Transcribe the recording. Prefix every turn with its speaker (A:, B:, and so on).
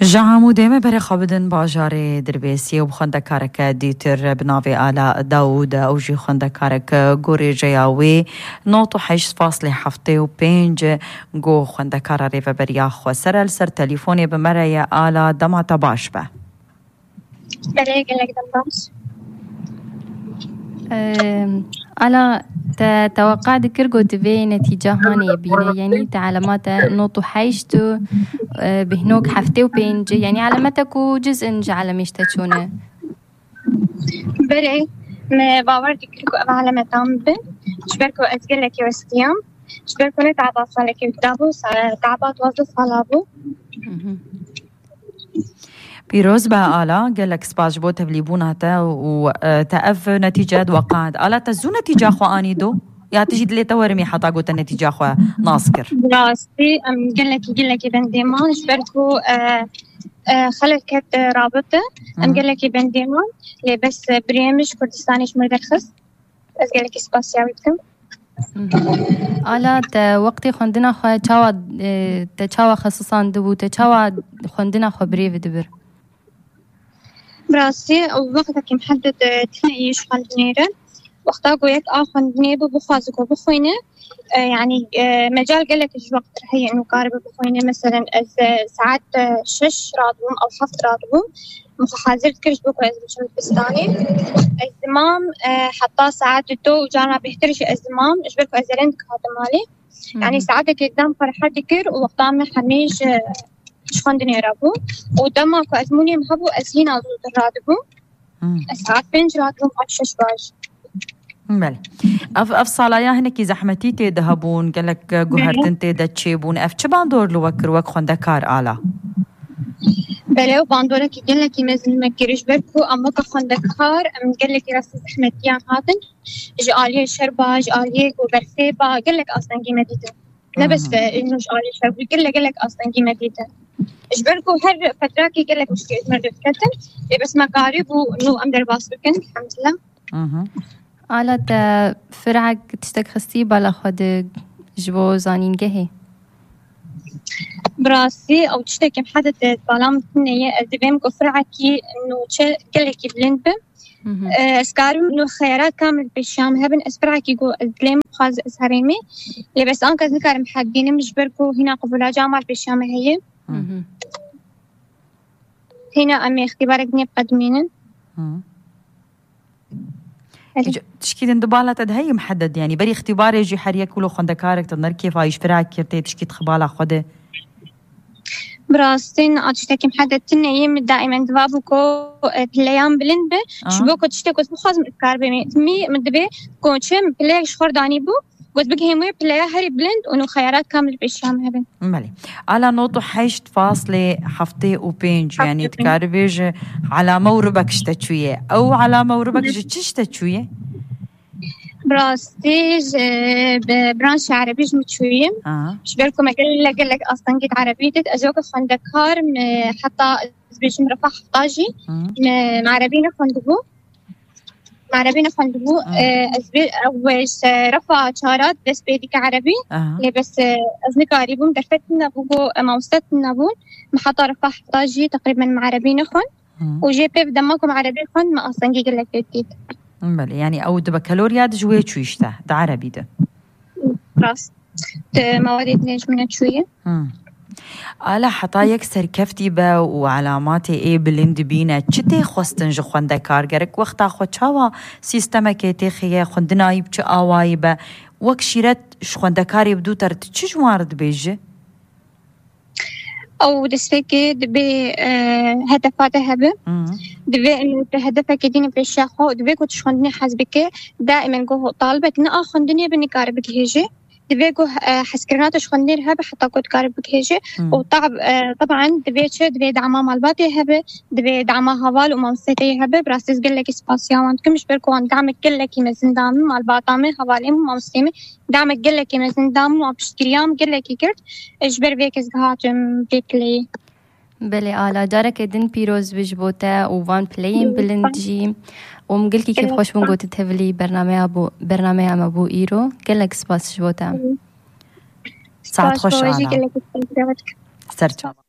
A: جعمو ديما بري خابدن باجاري دربيسي وبخندكارك ديتر بنافي آلاء داود أو جي خندكارك غوري جياوي نوتو 8.7 وبينج جو خندكارا ريفا برياخ وسرل سر تليفوني بمريا آلاء دما تباشبه
B: بلي قلك دماش
C: على توقع ذكر قلت في نتيجة هاني بينا يعني تعلمات نوتو حيشتو بهنوك حفتي وبينج يعني علامتكو جزء على ميشتشونه
B: بلي ما باور ذكركو علامتان بن شبركو أزقلك يوستيام شبركو نتعبا صالك يكتابو تعبات وظف صلابو
A: بيروز بقى آلا قال لك سباج بو تبليبونها تا وتأف نتيجة وقعد آلا تزو نتيجة خو آنيدو يا تجي دلي تورمي حتى قلت النتيجة خو ناسكر
B: راسي قال لك بنديمان شبركو خلقت رابطة قال لك بنديمان لي بس بريمش كردستانيش مدرخص بس قال لك سباسياويتكم
C: آلا وقتی خوندنا خو تشاوا خصوصا دبو تشاوا خوندنا خو بريف دبر
B: براسي وقتك محدد تنعيش خوندنيرة وقتا قويت خوندني بخوازكو بخوينة يعني مجال قال لك وقت رح هي إنه قارب بخوينة مثلا ساعات 6 راتبهم أو 7 راتبهم مخازر كرش بكو أزمشون البستاني الزمام حتى ساعات الدو وجانا بيحترش الزمام إجبركو أزلين كهذا مالي يعني ساعاتك قدام فرحة ذكر ووقتها محميش شخندني رابو ودماكو أزموني محبو أزهين أزود الراتبو ساعات بينج راتبهم أكشش باش
A: بله اف صالايا هنكي زحمتي تي دهبون قال لك جوهرتن تي دتشيبون اف تشبان دور لوكر وك خندكار آلا
B: بله وباندورة كي قال لك يمزن مكرش بركو أما كخندكار أم قال لك راس زحمتيان هاتن جالية شربة جالية وبرفيبة قال لك أصلا قيمة ديتا لا بس إنه جالية شربة قال لك أصلا قيمة ديتا إجبركو هر فترة كي قال لك مشكلة مرة كتن بس مقارب وإنه أم درباس بكن الحمد لله
C: آلا فرعك تشتك خستي بالا خود جبو زانين جهي
B: براسي أو تشتك محدد بالام تنية دبيم كفرعكي إنه شيء كلكي بلند اسكارو إنه خيارات كامل بالشام هبن اسبرعكي جو الدليم خاز اسهريمي اللي بس أنك ذكر محدين مجبركو هنا قبل جامعة بالشام هي هنا أمي اختبارك نيب قدمين
A: تشكيد اندبالة تدهي محدد يعني بري اختبار يجي حرية كله خندكارك تنر كيف عايش فراك كيرتي تشكيد خبالة خده
B: براستين أتشتكي محدد تنيم دائما دبابوكو بلايام بلند شبوكو تشتكو بخاز من إفكار بمي مدبي كونشم بلاي شخور داني بو قلت بقى همي بلاي هاري بلند ونو خيارات كامل بالشام هبن
A: مالي على نوتو 8.7 وبينج يعني تكاربيج على موربك شتشوية أو على موربك جتشتشوية
B: براستيج برانش عربيج متشوية شبيركم أقول لك أصلا قيت عربيتت أجوك خندكار حتى بيش مرفع حطاجي معربينا خندبو أزبير أوش رفع شارات بس بيديك عربي بس أزنكاري بوم درفتنا بوجو موستنا بون محطة رفع حطاجي تقريبا معربينا خن وجي بيف دمكم عربي خن ما أصلا قيل لك بيت
A: بله يعني أو بكالوريات جوية شويشته ده عربي ده
B: راس مواد نيج من شوية
A: آلا حتا يكسر كفتي با وعلاماتي ايه بلند بينا چته خوستن جو خونده کارگرک وقتا خو چاوا سیستمکی تخیه خوندنایی بچه آوایی با وک شیرت شخونده کاری بدو تر چش وارد بیجه؟
B: أو دسفكي دبي هدفات هبة دبي إنه هدفك ديني بالشاخو دبي كنت شخندني حسبك دائما جو طالبة إن خندني بنكار بكهجة دبي جو حسكرنات شخندني هبة حتى كنت كار بكهجة طبعا دبي دعمة مالباتي هبة دبي دعمة هوال ومامستي هبة براسيس قلك سباسيا وانتكم مش بركو دعمك قلك مزن دام مالباتامي هوالي ومامستي دعمك قلك مزن دام وبشتريام قلك كرت اجبر بيك زهاتم بيكلي
C: بله آلا دارك دن بيروز بجبوتا وفان بلاين بلندجي ومقلكي كيف خوش بنقو تتهفلي برنامج أبو إيرو قلك سباس جبوتا
A: ساعت خوش آلا سرچا